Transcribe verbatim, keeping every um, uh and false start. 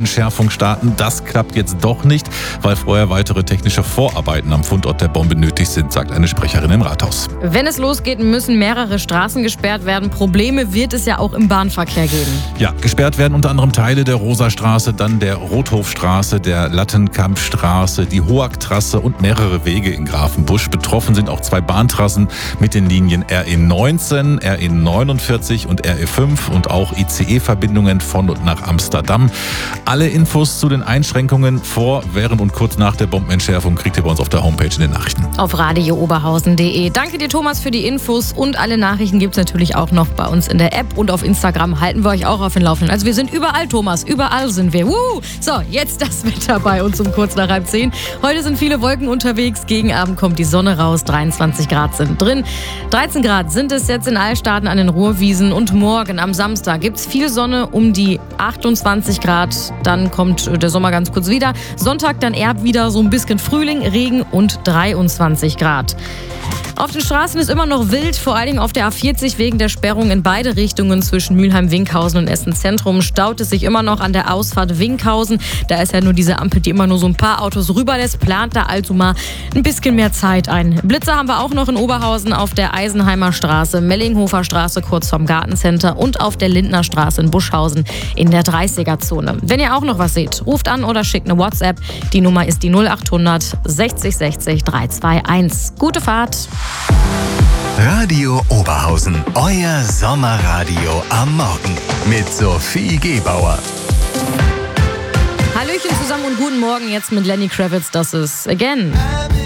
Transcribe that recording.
Bombenentschärfung starten. Das klappt jetzt doch nicht, weil vorher weitere technische Vorarbeiten am Fundort der Bombe nötig sind, sagt eine Sprecherin im Rathaus. Wenn es losgeht, müssen mehrere Straßen gesperrt werden. Probleme wird es ja auch im Bahnverkehr geben. Ja, gesperrt werden unter anderem Teile der Rosastraße, dann der Rothofstraße, der Lattenkampfstraße, die Hoagtrasse und mehrere Wege in Grafenbusch. Betroffen sind auch zwei Bahntrassen mit den Linien R E neunzehn, R E neunundvierzig und R E fünf und auch I C E-Verbindungen von und nach Amsterdam. Alle Infos zu den Einschränkungen vor, während und kurz nach der Bombenentschärfung kriegt ihr bei uns auf der Homepage in den Nachrichten. Auf radio oberhausen punkt de. Danke dir, Thomas, für die Infos, und alle Nachrichten gibt es natürlich auch noch bei uns in der App und auf Instagram halten wir euch auch auf den Laufenden. Also wir sind überall, Thomas, überall sind wir. Woo! So, jetzt das Wetter bei uns um kurz nach halb zehn. Heute sind viele Wolken unterwegs, gegen Abend kommt die Sonne raus, dreiundzwanzig Grad sind drin. dreizehn Grad sind es jetzt in Altstaaten an den Ruhrwiesen, und morgen am Samstag gibt es viel Sonne, um die achtundzwanzig Grad. Dann kommt der Sommer ganz kurz wieder. Sonntag dann eher wieder so ein bisschen Frühling, Regen und dreiundzwanzig Grad. Auf den Straßen ist immer noch wild, vor allen Dingen auf der A vierzig wegen der Sperrung in beide Richtungen zwischen Mülheim-Winkhausen und Essen-Zentrum. Staut es sich immer noch an der Ausfahrt Winkhausen. Da ist ja nur diese Ampel, die immer nur so ein paar Autos rüberlässt. Plant da also mal ein bisschen mehr Zeit ein. Blitzer haben wir auch noch in Oberhausen auf der Eisenheimer Straße, Mellinghofer Straße kurz vorm Gartencenter und auf der Lindner Straße in Buschhausen in der dreißiger-Zone. Wenn ihr auch noch was seht, ruft an oder schickt eine WhatsApp. Die Nummer ist die null achthundert sechzig sechzig dreihunderteinundzwanzig. Gute Fahrt! Radio Oberhausen, euer Sommerradio am Morgen mit Sophie Gebauer. Hallöchen zusammen und guten Morgen jetzt mit Lenny Kravitz, das ist Again.